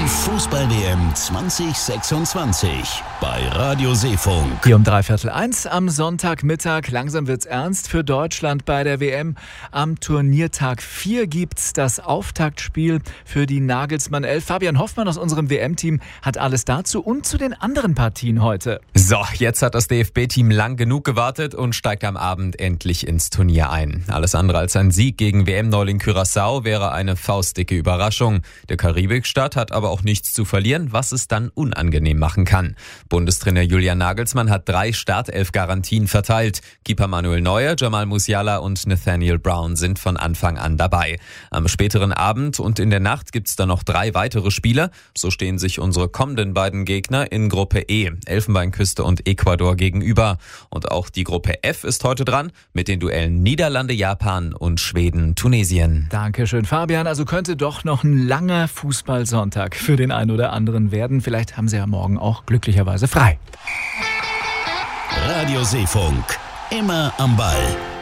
Die Fußball-WM 2026 bei Radio Seefunk. Hier um 1:15 am Sonntagmittag. Langsam wird's ernst für Deutschland bei der WM. Am Turniertag 4 gibt's das Auftaktspiel für die Nagelsmann 11. Fabian Hoffmann aus unserem WM-Team hat alles dazu und zu den anderen Partien heute. So, jetzt hat das DFB-Team lang genug gewartet und steigt am Abend endlich ins Turnier ein. Alles andere als ein Sieg gegen WM-Neuling Curaçao wäre eine faustdicke Überraschung. Der Karibikstaat hat aber auch nichts zu verlieren, was es dann unangenehm machen kann. Bundestrainer Julian Nagelsmann hat 3 Startelf-Garantien verteilt. Keeper Manuel Neuer, Jamal Musiala und Nathaniel Brown sind von Anfang an dabei. Am späteren Abend und in der Nacht gibt's dann noch 3 weitere Spieler. So stehen sich unsere kommenden beiden Gegner in Gruppe E, Elfenbeinküste und Ecuador, gegenüber. Und auch die Gruppe F ist heute dran mit den Duellen Niederlande, Japan und Schweden, Tunesien. Dankeschön, Fabian. Also könnte doch noch ein langer Fußballsonntag für den einen oder anderen werden. Vielleicht haben Sie ja morgen auch glücklicherweise frei. Radio Seefunk, immer am Ball.